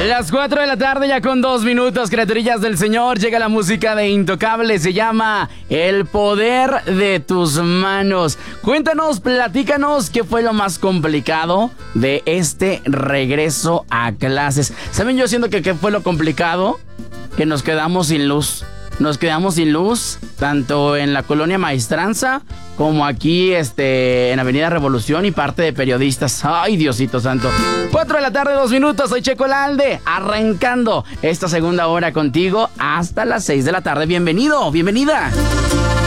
Las 4 de la tarde ya con 2 minutos, criaturillas del Señor. Llega la música de Intocable, se llama El Poder de Tus Manos. Cuéntanos, platícanos qué fue lo más complicado de este regreso a clases. ¿Saben? Yo siento que qué fue lo complicado, que nos quedamos sin luz. Nos quedamos sin luz, tanto en la colonia Maestranza como aquí en Avenida Revolución y parte de periodistas. ¡Ay, Diosito santo! 4 de la tarde, 2 minutos, soy Checo Lalde, arrancando esta segunda hora contigo hasta las 6 de la tarde. Bienvenido, bienvenida.